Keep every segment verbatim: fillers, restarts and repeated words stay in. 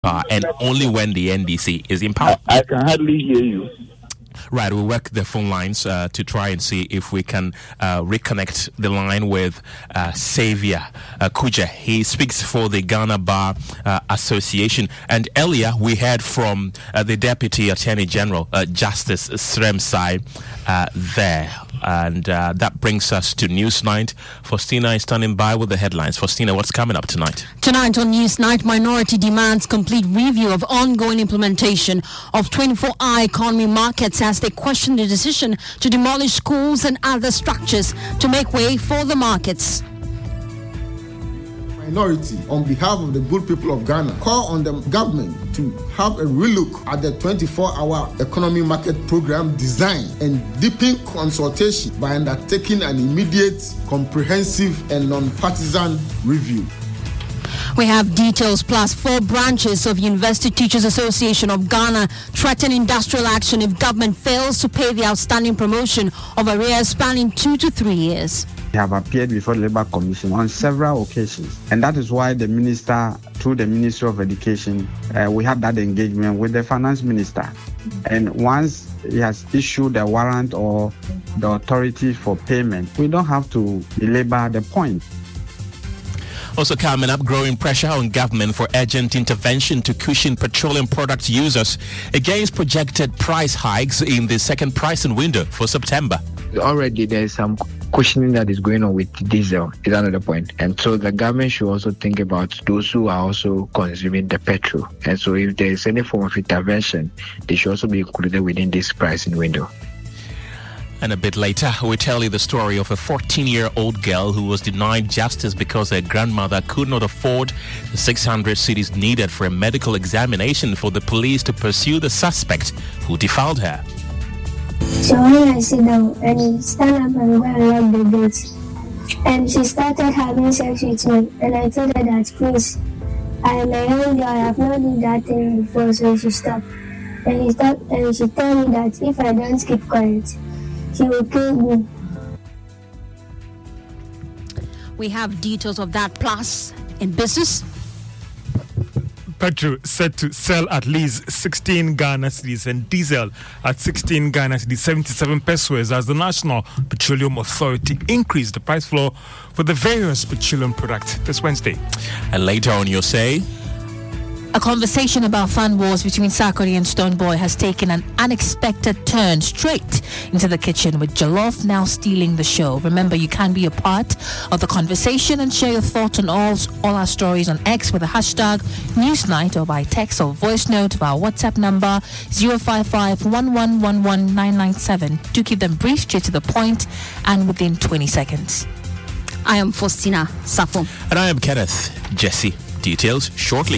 power, and only when the N D C is in power. I, I can hardly hear you. Right, we'll work the phone lines uh, to try and see if we can uh, reconnect the line with uh, Xavier uh, Kudze. He speaks for the Ghana Bar uh, Association. And earlier we heard from uh, the Deputy Attorney General, uh, Justice Sremsai, uh, there. And uh, that brings us to Newsnight. Faustina is standing by with the headlines. Faustina, what's coming up tonight? Tonight on Newsnight, Minority demands complete review of ongoing implementation of twenty-four hour economy markets as they question the decision to demolish schools and other structures to make way for the markets. Minority, on behalf of the good people of Ghana, call on the government to have a relook at the twenty-four hour economy market program design and deepen consultation by undertaking an immediate, comprehensive and non-partisan review. We have details plus four branches of University Teachers Association of Ghana threaten industrial action if government fails to pay the outstanding promotion of arrears spanning two to three years. We have appeared before the Labour Commission on several occasions, and that is why the Minister, through the Ministry of Education, uh, we had that engagement with the Finance Minister. And once he has issued a warrant or the authority for payment, we don't have to belabor the point. Also coming up, growing pressure on government for urgent intervention to cushion petroleum product users against projected price hikes in the second pricing window for September. Already there is some cushioning that is going on with diesel, is another point. And so the government should also think about those who are also consuming the petrol. And so if there is any form of intervention, they should also be included within this pricing window. And a bit later, we tell you the story of a fourteen-year-old girl who was denied justice because her grandmother could not afford the six hundred cedis needed for a medical examination for the police to pursue the suspect who defiled her. So when I sit down and he stand up and go and lock the gates, and she started having sex with me, and I told her that please, I am a young girl, I have not done that thing before, so she stopped. And he stopped, and she told me that if I don't keep quiet, he will kill me. We have details of that plus in business. Petrol set to sell at least sixteen Ghana cedis and diesel at sixteen Ghana cedis, seventy-seven pesos, as the National Petroleum Authority increased the price floor for the various petroleum products this Wednesday. And later on, you'll say, a conversation about fan wars between Sarkodie and Stonebwoy has taken an unexpected turn straight into the kitchen, with Jollof now stealing the show. Remember, you can be a part of the conversation and share your thoughts on all, all our stories on X with the hashtag Newsnight, or by text or voice note via WhatsApp number zero five five, one one one one, nine nine seven. Do keep them brief, straight to the point, and within twenty seconds. I am Faustina Safo. And I am Kenneth Jesse. Details shortly.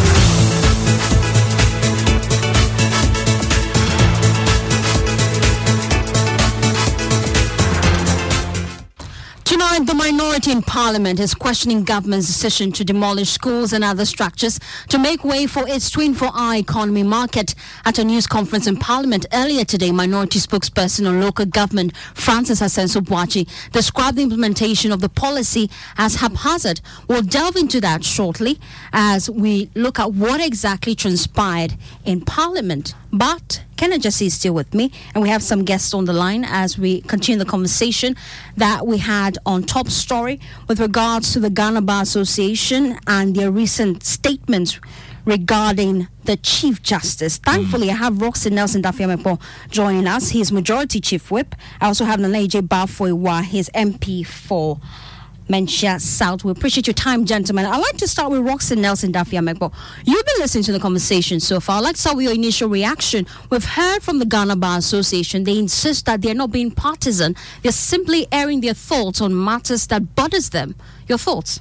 Tonight, the minority in Parliament is questioning government's decision to demolish schools and other structures to make way for its twenty-four hour economy market. At a news conference in Parliament earlier today, minority spokesperson on local government, Francis Asenso-Boakye, described the implementation of the policy as haphazard. We'll delve into that shortly as we look at what exactly transpired in Parliament. But Kenneth Jesse is still with me, and we have some guests on the line as we continue the conversation that we had on Top Story with regards to the Ghana Bar Association and their recent statements regarding the Chief Justice. Thankfully, I have Roxy Nelson Daffy-Amepo joining us. He is Majority Chief Whip. I also have Nana J. Bafoiwa, his M P for Menchia South. We appreciate your time, gentlemen. I'd like to start with Roxy Nelson Daffy-Amepo. You've been listening to the conversation so far. I'd like to start with your initial reaction. We've heard from the Ghana Bar Association. They insist that they're not being partisan. They're simply airing their thoughts on matters that bothers them. Your thoughts?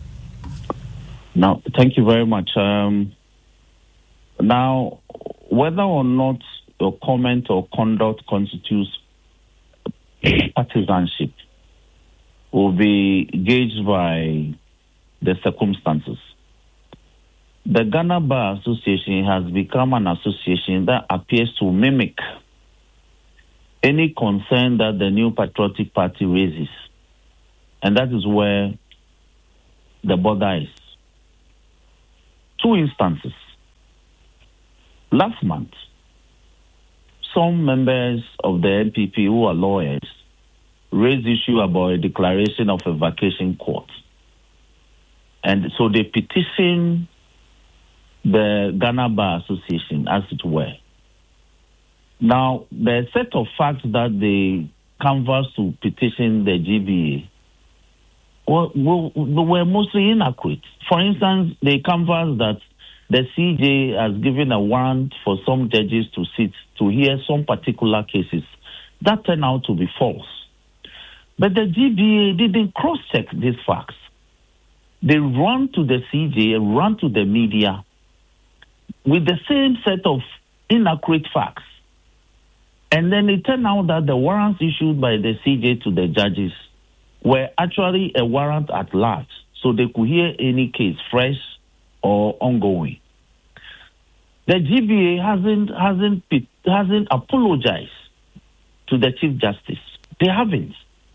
Now, thank you very much. Um, now, whether or not your comment or conduct constitutes partisanship will be gauged by the circumstances. The Ghana Bar Association has become an association that appears to mimic any concern that the New Patriotic Party raises. And that is where the border is. Two instances. last month, some members of the N P P who are lawyers raised issue about a declaration of a vacation court. And so they petitioned the Ghana Bar Association, as it were. Now, the set of facts that they canvassed to petition the G B A were, were, were mostly inaccurate. For instance, they canvassed that the C J has given a warrant for some judges to sit to hear some particular cases. That turned out to be false. But the G B A didn't cross-check these facts. They ran to the C J, ran to the media with the same set of inaccurate facts. And then it turned out that the warrants issued by the C J to the judges were actually a warrant at large, so they could hear any case, fresh or ongoing. The G B A hasn't hasn't hasn't apologized to the Chief Justice. They haven't.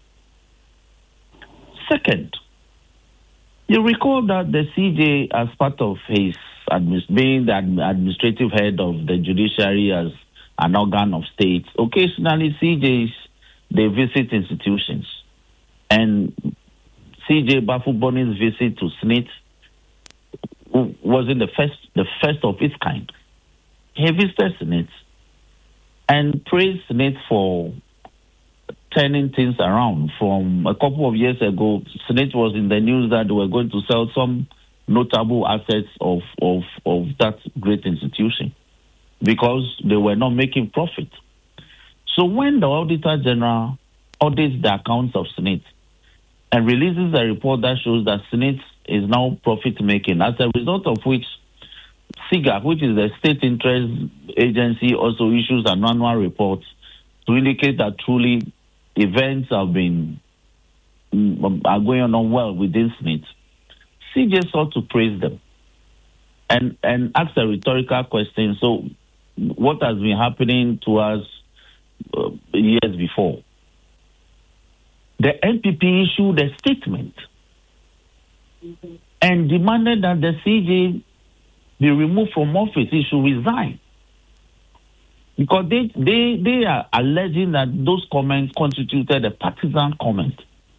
Second, you recall that the C J, as part of his administ- being the administrative head of the judiciary as an organ of state, occasionally C Js, they visit institutions. And C J Bafuboni's visit to S N I T wasn't the first, the first of its kind. He visited S N I T and praised S N I T for turning things around. From a couple of years ago, S N I T was in the news that they were going to sell some notable assets of, of, of that great institution because they were not making profit. So when the Auditor General audits the accounts of S N I T and releases a report that shows that S N I T is now profit-making, as a result of which SIGA, which is the state interest agency, also issues an annual report to indicate that truly events have been are going on well within S N I T. C J sought to praise them and, and ask a rhetorical question. So what has been happening to us uh, years before? The N P P issued a statement mm-hmm. and demanded that the C J be removed from office. He should resign. Because they, they, they are alleging that those comments constituted a partisan comment.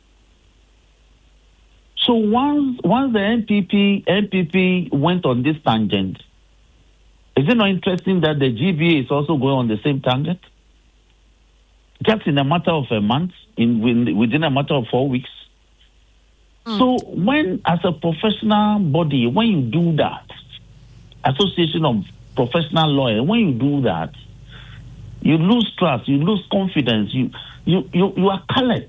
So once once the N P P N P P went on this tangent, is it not interesting that the G B A is also going on the same tangent? Just in a matter of a month, in within a matter of four weeks. Mm. So when, as a professional body, when you do that, Association of Professional Lawyers, when you do that, you lose trust, you lose confidence, you you you, you are colored.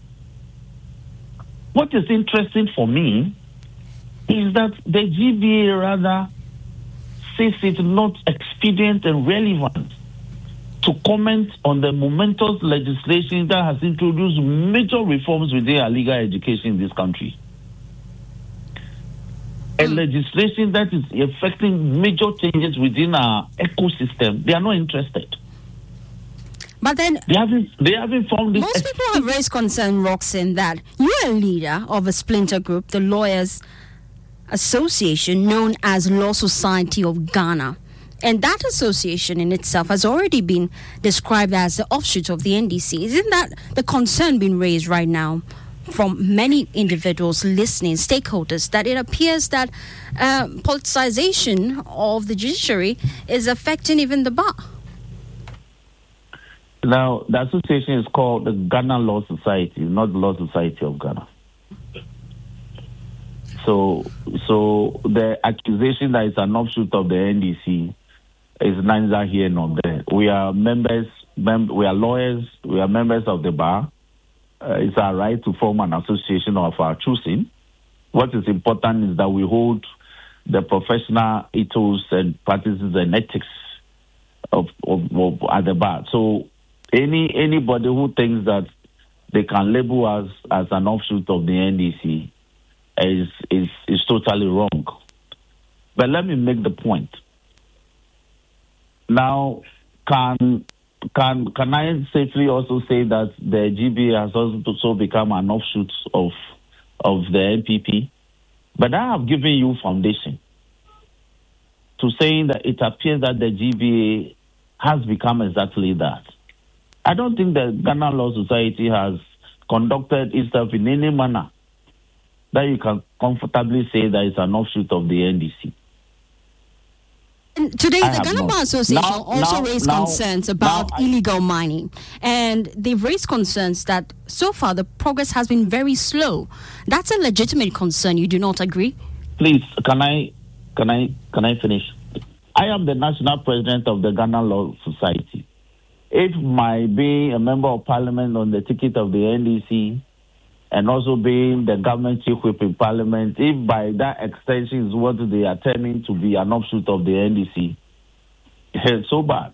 What is interesting for me is that the G B A rather says it not expedient and relevant to comment on the momentous legislation that has introduced major reforms within our legal education in this country. A mm. legislation that is affecting major changes within our ecosystem. They are not interested. But then they haven't, they haven't found this. Most people have raised concern, Roxanne, that you're a leader of a splinter group, the Lawyers Association, known as Law Society of Ghana. And that association in itself has already been described as the offshoot of the N D C. Isn't that the concern being raised right now from many individuals listening, stakeholders, that it appears that uh, politicization of the judiciary is affecting even the bar? Now, the association is called the Ghana Law Society, not the Law Society of Ghana. So, so the accusation that it's an offshoot of the N D C is neither here nor there. We are members, mem- we are lawyers, we are members of the bar. Uh, it's our right to form an association of our choosing. What is important is that we hold the professional ethos and practices and ethics of, of, of at the bar. So, Any anybody who thinks that they can label us as an offshoot of the N D C is is is totally wrong. But let me make the point. Now, can can can I safely also say that the G B A has also become an offshoot of of the N P P? But I have given you foundation. to saying that it appears that the G B A has become exactly that. I don't think the Ghana Law Society has conducted itself in any manner that you can comfortably say that it's an offshoot of the N D C. And today, I the Ghana not. Bar Association Now- also now- raised now- concerns about now I- illegal mining. And they've raised concerns that so far the progress has been very slow. That's a legitimate concern. You do not agree? Please, can I, can I, can I finish? I am the national president of the Ghana Law Society. If my being a member of parliament on the ticket of the N D C and also being the government chief whip in parliament, if by that extension is what they are turning to be an offshoot of the N D C, it's so bad.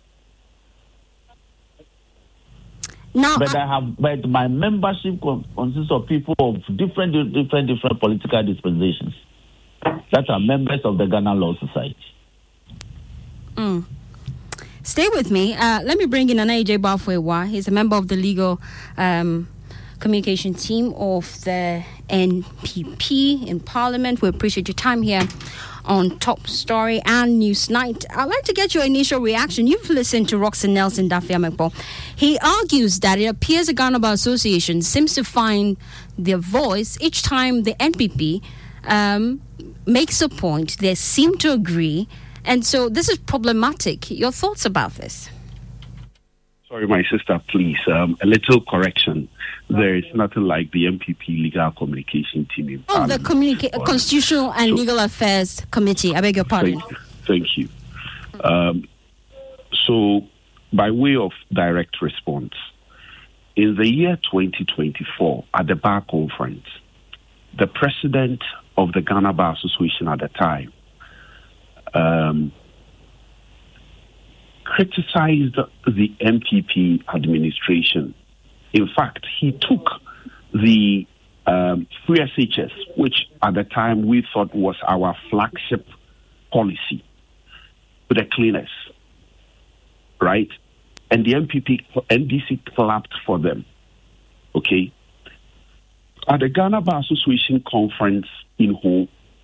Now, But I- I have, but my membership con- consists of people of different, different, different political dispensations that are members of the Ghana Law Society. Mm. Stay with me. Uh, let me bring in Anaije Bafwewa. He's a member of the legal um, communication team of the N P P in Parliament. We appreciate your time here on Top Story and Newsnight. I'd like to get your initial reaction. You've listened to Roxanne Nelson Dafiamekbo. He argues that it appears the Ghana Bar Association seems to find their voice each time the N P P um, makes a point. They seem to agree. And so this is problematic. Your thoughts about this? Sorry, my sister, please. Um, a little correction. There is nothing like the M P P Legal Communication Team in Oh, the Parliament. Communica- Constitutional and So- Legal Affairs Committee. I beg your pardon. Thank, thank you. Um, so, by way of direct response, in the year twenty twenty-four, at the Bar Conference, the president of the Ghana Bar Association at the time um, criticized the M P P administration. In fact, he took the um, free S H S, which at the time we thought was our flagship policy, to the cleaners, right? And the M P P, N D C clapped for them, okay? At the Ghana Bar Association conference in Ho,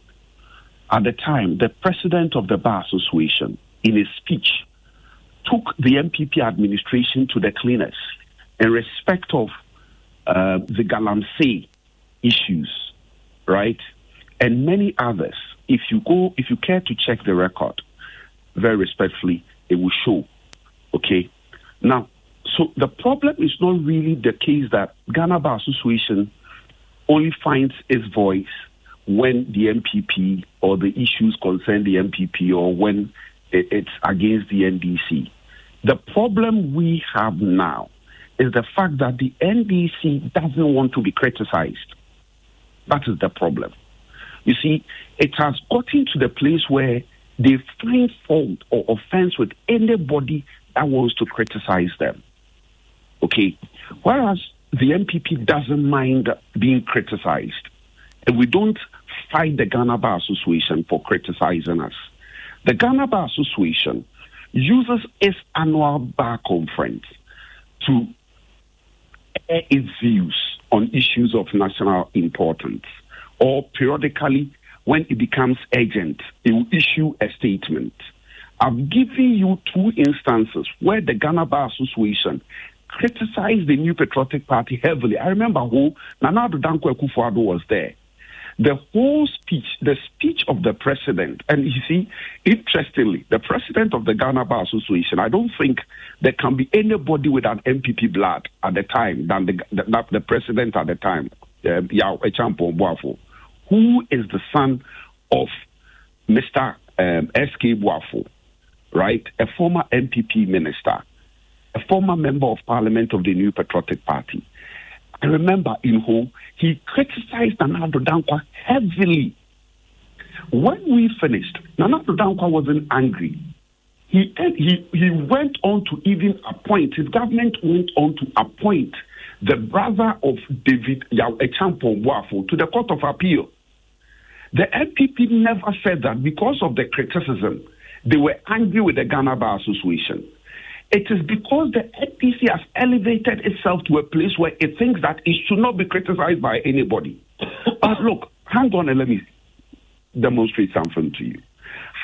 at the time, the president of the Bar Association, in his speech, took the M P P administration to the cleaners in respect of uh, the Galamsey issues, right? And many others. If you go, if you care to check the record, very respectfully, it will show, okay? Now, so the problem is not really the case that Ghana Bar Association only finds its voice when the M P P or the issues concern the M P P or when it's against the N D C. The problem we have now is the fact that the N D C doesn't want to be criticized. That is the problem. You see, it has gotten to the place where they find fault or offense with anybody that wants to criticize them. Okay? Whereas the M P P doesn't mind being criticized. And we don't fight the Ghana Bar Association for criticizing us. The Ghana Bar Association uses its annual bar conference to air its views on issues of national importance. Or periodically, when it becomes urgent, it will issue a statement. I've given you two instances where the Ghana Bar Association criticized the New Patriotic Party heavily. I remember who Nana Addo Dankwa Akufo-Addo was there. The whole speech, the speech of the president, and you see, interestingly, the president of the Ghana Bar Association, I don't think there can be anybody with an M P P blood at the time than the, the, the president at the time, uh, Yaw Achampong Boafo, who is the son of Mister Um, S K Boafo, right? A former M P P minister, a former member of parliament of the New Patriotic Party. I remember in Ho, he criticized Nana Addo Dankwa heavily. When we finished, Nana Addo Dankwa wasn't angry. He, he, he went on to even appoint, his government went on to appoint the brother of David Yaw Achampong Boafo to the Court of Appeal. The N P P never said that because of the criticism, they were angry with the Ghana Bar Association. It is because the N P C has elevated itself to a place where it thinks that it should not be criticized by anybody. But look, hang on and let me demonstrate something to you.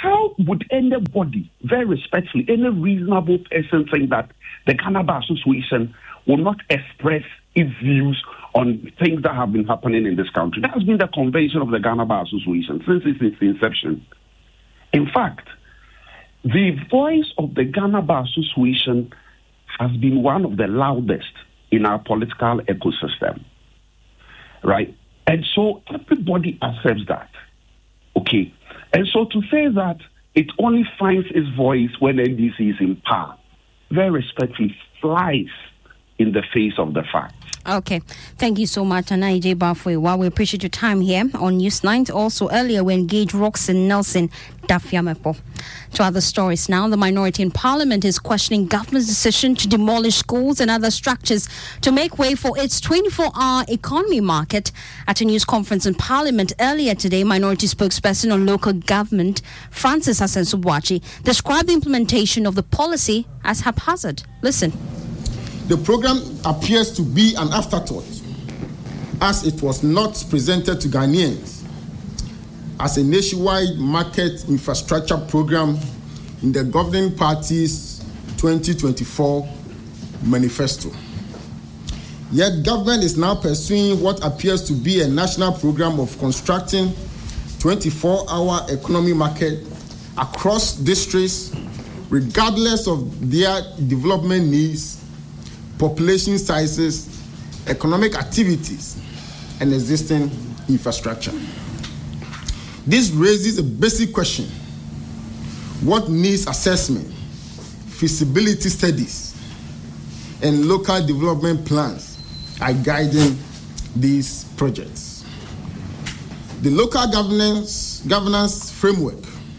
how would anybody, very respectfully, any reasonable person think that the Ghana Bar Association will not express its views on things that have been happening in this country? That has been the convention of the Ghana Bar Association since its inception. In fact, the voice of the Ghana Bar Association has been one of the loudest in our political ecosystem, right? And so everybody accepts that, okay? And so to say that it only finds its voice when N D C is in power, very respectfully, flies in the face of the facts. Okay. Thank you so much, Nana J. Bafwewa. We appreciate your time here on Newsnight. Also, earlier we engaged Roxanne Nelson Dafiamepo. To other stories now, the minority in Parliament is questioning government's decision to demolish schools and other structures to make way for its twenty-four hour economy market. At a news conference in Parliament earlier today, minority spokesperson on local government, Francis Asensubuachi, described the implementation of the policy as haphazard. Listen. The program appears to be an afterthought, as it was not presented to Ghanaians as a nationwide market infrastructure program in the governing party's twenty twenty-four manifesto. Yet government is now pursuing what appears to be a national program of constructing twenty-four hour economy market across districts, regardless of their development needs, population sizes, economic activities, and existing infrastructure. This raises a basic question: what needs assessment, feasibility studies, and local development plans are guiding these projects? The local governance, governance framework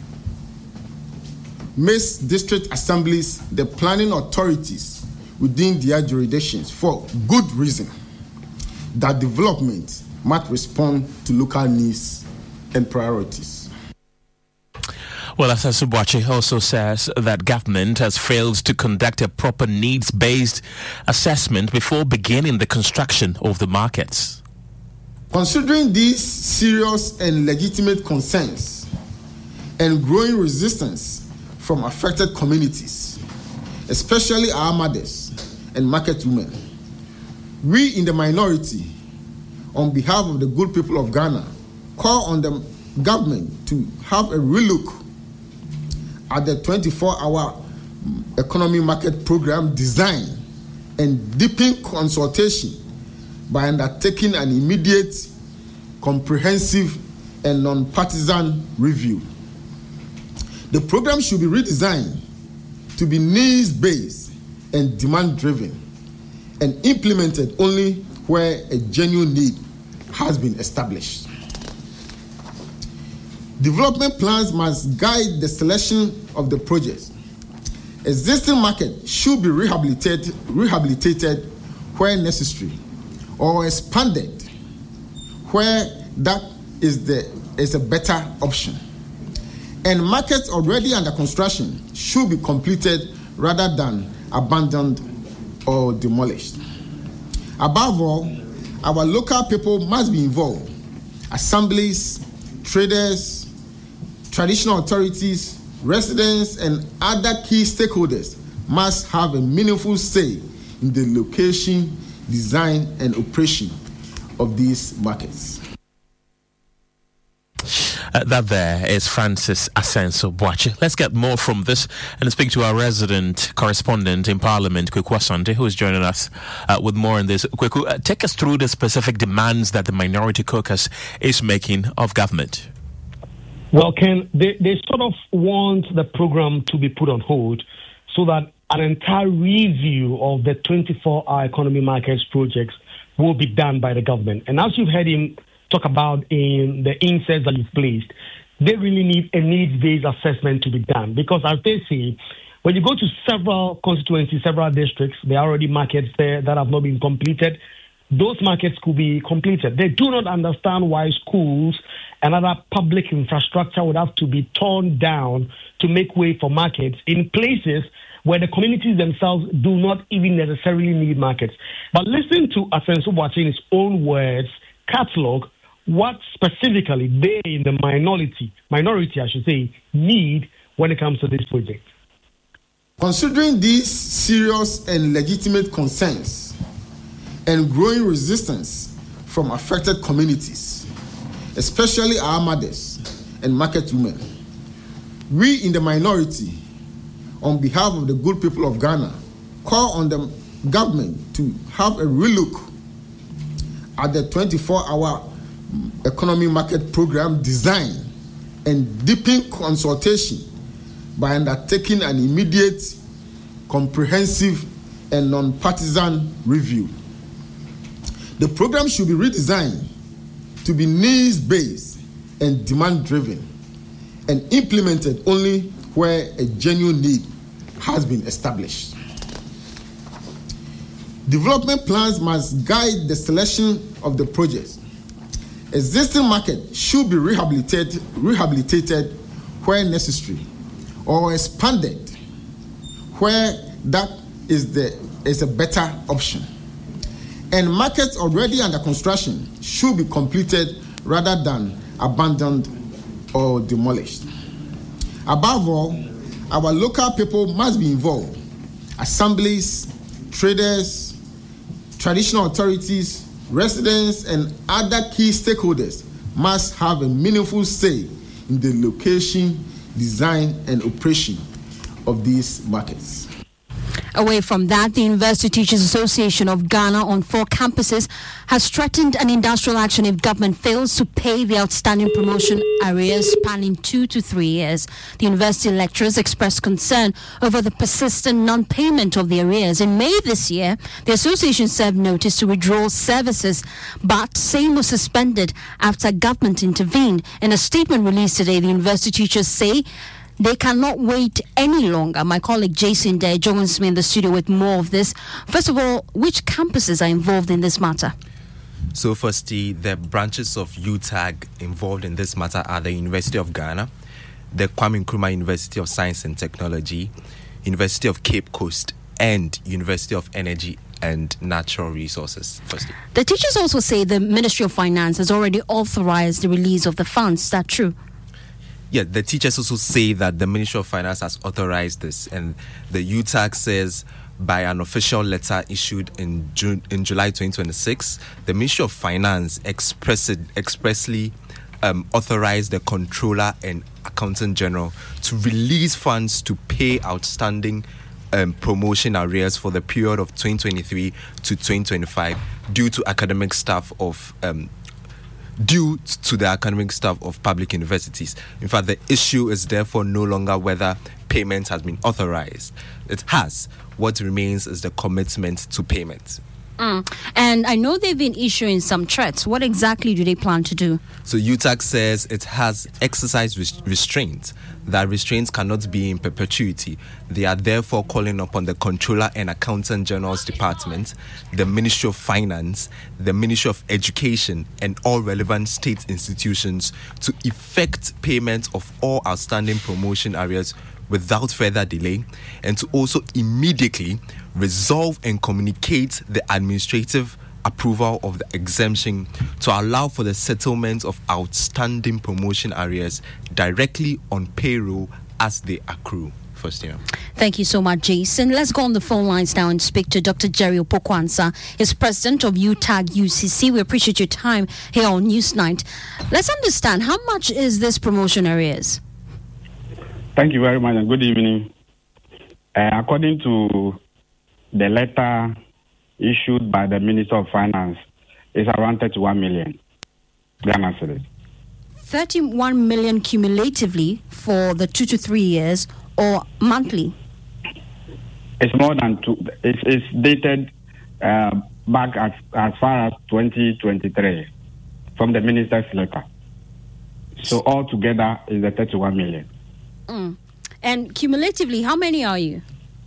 makes district assemblies the planning authorities within their jurisdictions for good reason that development must respond to local needs and priorities. Well, Asensubuachi also says that government has failed to conduct a proper needs-based assessment before beginning the construction of the markets. Considering these serious and legitimate concerns and growing resistance from affected communities, especially our mothers and market women, we in the minority, on behalf of the good people of Ghana, call on the government to have a relook at the twenty-four hour economy market program design and deepen consultation by undertaking an immediate, comprehensive, and non-partisan review. The program should be redesigned to be needs-based and demand-driven, and implemented only where a genuine need has been established. Development plans must guide the selection of the projects. Existing markets should be rehabilitated, rehabilitated where necessary, or expanded where that is the is a better option. And markets already under construction should be completed rather than abandoned or demolished. Above all, our local people must be involved. Assemblies, traders, traditional authorities, residents, and other key stakeholders must have a meaningful say in the location, design, and operation of these markets. Uh, that there is Francis Asensubuachi. Let's get more from this and speak to our resident correspondent in Parliament, Kweku Asante, who is joining us uh, with more on this. Kweku, uh, take us through the specific demands that the Minority Caucus is making of government. Well, Ken, they, they sort of want the program to be put on hold so that an entire review of the twenty-four hour economy markets projects will be done by the government. And as you've heard him talk about in the inserts that you've placed, they really need a needs-based assessment to be done. Because as they say, when you go to several constituencies, several districts, there are already markets there that have not been completed. Those markets could be completed. They do not understand why schools and other public infrastructure would have to be torn down to make way for markets in places where the communities themselves do not even necessarily need markets. But listen to Asensubuachi in his own words, catalog what specifically they in the minority, minority I should say, need when it comes to this project. Considering these serious and legitimate concerns and growing resistance from affected communities, especially our mothers and market women, we in the minority, on behalf of the good people of Ghana, call on the government to have a relook at the twenty-four hour economy market program design and deepen consultation by undertaking an immediate, comprehensive, and non-partisan review. The program should be redesigned to be needs-based and demand-driven and implemented only where a genuine need has been established. Development plans must guide the selection of the projects. Existing market should be rehabilitated, rehabilitated where necessary, or expanded where that is the is a better option. And markets already under construction should be completed rather than abandoned or demolished. Above all, our local people must be involved. Assemblies, traders, traditional authorities, residents, and other key stakeholders must have a meaningful say in the location, design, and operation of these markets. Away from that, the University Teachers Association of Ghana on four campuses has threatened an industrial action if government fails to pay the outstanding promotion arrears spanning two to three years. The university lecturers expressed concern over the persistent non-payment of the arrears. In May this year, the association served notice to withdraw services, but same was suspended after government intervened. In a statement released today, the university teachers say they cannot wait any longer. My colleague Jason Day joins me in the studio with more of this. First of all, which campuses are involved in this matter? So firstly, the branches of U T A G involved in this matter are the University of Ghana, the Kwame Nkrumah University of Science and Technology, University of Cape Coast, and University of Energy and Natural Resources. Firstly. The teachers also say the Ministry of Finance has already authorized the release of the funds. Is that true? Yeah, the teachers also say that the Ministry of Finance has authorized this, and the U T A G says by an official letter issued in June, in July twenty twenty-six, the Ministry of Finance expressed, expressly um, authorized the Controller and Accountant General to release funds to pay outstanding um, promotion arrears for the period of twenty twenty-three to twenty twenty-five due to academic staff of um, due to the academic staff of public universities. In fact, the issue is therefore no longer whether payment has been authorized. It has. What remains is the commitment to payment. Mm. And I know they've been issuing some threats. What exactly do they plan to do? So U T A G says it has exercised res- restraint. That restraints cannot be in perpetuity. They are therefore calling upon the Controller and Accountant General's Department, the Ministry of Finance, the Ministry of Education, and all relevant state institutions to effect payment of all outstanding promotion arrears without further delay, and to also immediately resolve and communicate the administrative approval of the exemption to allow for the settlement of outstanding promotion arrears directly on payroll as they accrue. First year. Thank you so much, Jason. Let's go on the phone lines now and speak to Doctor Jerry Opoku-Ansah. He's president of U T A G U C C. We appreciate your time here on Newsnight. Let's understand, how much is this promotion arrears? Thank you very much and good evening. Uh, according to the letter issued by the Minister of Finance, it's around thirty-one million Ghana cedis. thirty-one million cumulatively for the two to three years or monthly? It's more than two. It's, it's dated uh, back as, as far as twenty twenty-three from the Minister's letter. So altogether is the thirty-one million. Mm. And cumulatively, how many are you?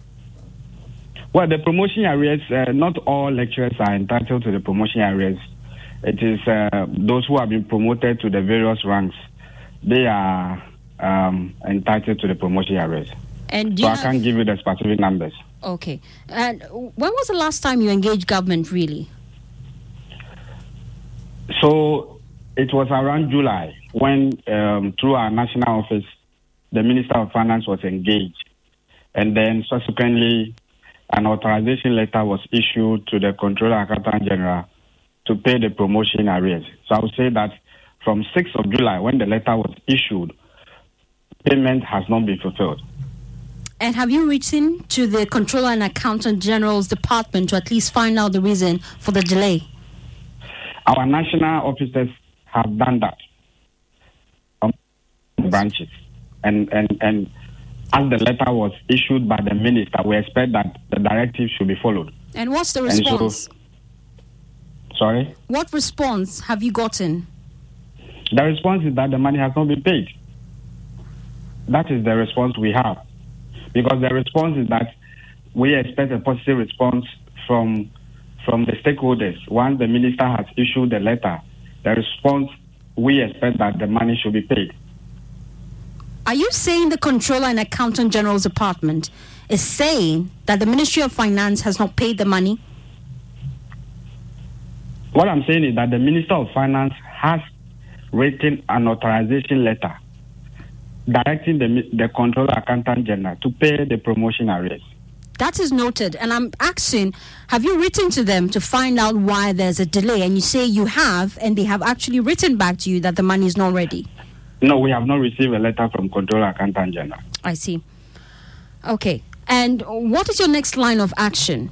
Well, the promotion arrears, uh, not all lecturers are entitled to the promotion arrears. It is uh, those who have been promoted to the various ranks. They are um, entitled to the promotion arrears. And so I have... can't give you the specific numbers. Okay. And when was the last time you engaged government, really? So it was around July when, um, through our national office, the Minister of Finance was engaged. And then subsequently, an authorization letter was issued to the Controller Accountant General to pay the promotion arrears. So I would say that from sixth of July, when the letter was issued, payment has not been fulfilled. And have you written to the Controller and Accountant General's department to at least find out the reason for the delay? Our national officers have done that on branches. And, and, and as the letter was issued by the minister, we expect that the directive should be followed. And what's the response? So, sorry? What response have you gotten? The response is that the money has not been paid. That is the response we have. Because the response is that we expect a positive response from from the stakeholders. Once the minister has issued the letter, the response, we expect that the money should be paid. Are you saying the Controller and Accountant General's department is saying that the Ministry of Finance has not paid the money? What I'm saying is that the Minister of Finance has written an authorization letter directing the, the Controller Accountant General to pay the promotion arrears. That is noted. And I'm asking, have you written to them to find out why there's a delay? And you say you have, and they have actually written back to you that the money is not ready. No, we have not received a letter from Controller Accountant General. I see. Okay. And what is your next line of action?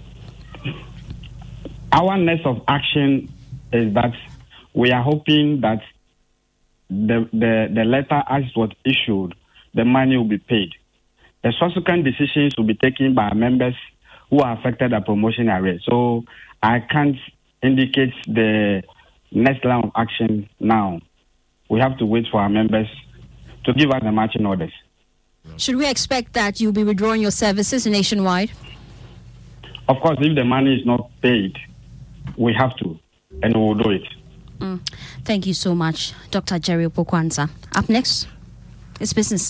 Our next of action is that we are hoping that the, the, the letter as it was issued, the money will be paid. The subsequent decisions will be taken by members who are affected by promotion arrears. So I can't indicate the next line of action now. We have to wait for our members to give us the marching orders. Should we expect that you'll be withdrawing your services nationwide? Of course, if the money is not paid, we have to, and we will do it. Mm. Thank you so much, Doctor Jerry Opoku-Ansah. Up next, it's business.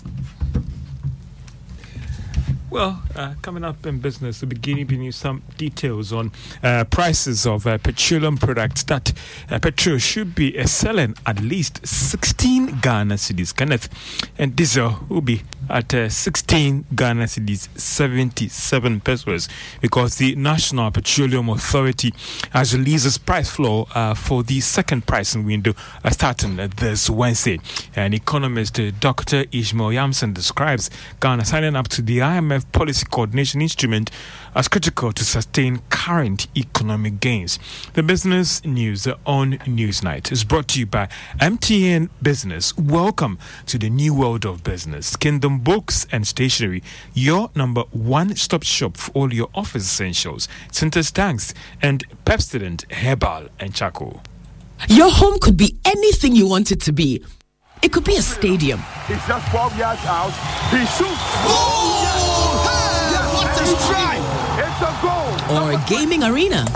Well, uh, coming up in business, we'll be giving you some details on uh, prices of uh, petroleum products that uh, petrol should be uh, selling at least sixteen Ghana cedis, Kenneth, and diesel will be at uh, sixteen Ghana cedis, seventy-seven pesos, because the National Petroleum Authority has released its price floor uh, for the second pricing window uh, starting uh, this Wednesday. And economist uh, Doctor Ishmael Yamson describes Ghana signing up to the I M F policy coordination instrument as critical to sustain current economic gains. The business news on Newsnight is brought to you by M T N Business. Welcome to the new world of business. Kingdom Books and Stationery, your number one stop shop for all your office essentials, Centers Tanks, and Pepsodent Herbal and Charcoal. Your home could be anything you want it to be. It could be a stadium. He's just twelve yards out. He shoots. Oh! Yes! What a strike! It's a goal. Or a gaming arena.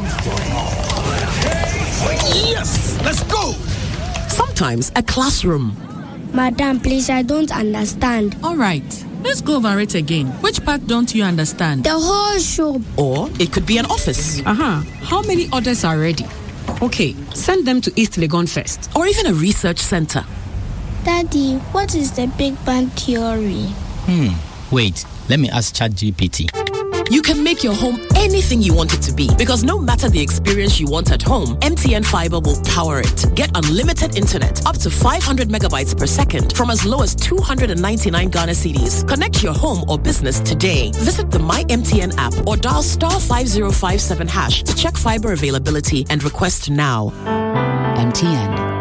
Yes! Let's go! Sometimes a classroom. Madam, please, I don't understand. All right. Let's go over it again. Which part don't you understand? The whole shop. Or it could be an office. Uh-huh. How many orders are ready? Okay, send them to East Legon first. Or even a research center. Daddy, what is the Big Bang Theory? Hmm, wait, let me ask ChatGPT. You can make your home anything you want it to be, because no matter the experience you want at home, M T N Fiber will power it. Get unlimited internet up to five hundred megabytes per second from as low as two hundred ninety-nine Ghana cedis. Connect your home or business today. Visit the My M T N app or dial star five zero five seven hash to check fiber availability and request now. M T N.